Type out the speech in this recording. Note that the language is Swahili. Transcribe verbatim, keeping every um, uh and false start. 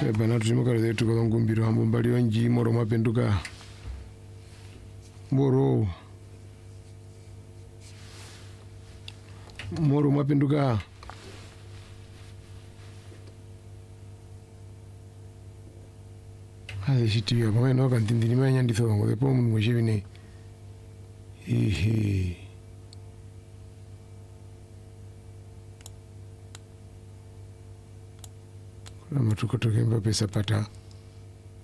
bana tulimuka zetu kwa ngumbiro hambo mbali wanji moro mapenduka moro moro mapenduka hale shitiwa kwa no kan tindini manya nditho ngo depo mun mo jevine ehe kama tuko tokemba pesa pata